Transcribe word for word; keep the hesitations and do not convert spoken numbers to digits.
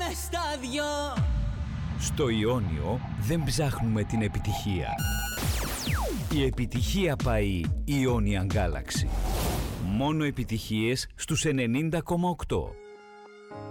μες στα δυο. Στο Ιόνιο δεν ψάχνουμε την επιτυχία. Η επιτυχία πάει Ionian Galaxy. Μόνο επιτυχίες στους ενενήντα κόμμα οκτώ.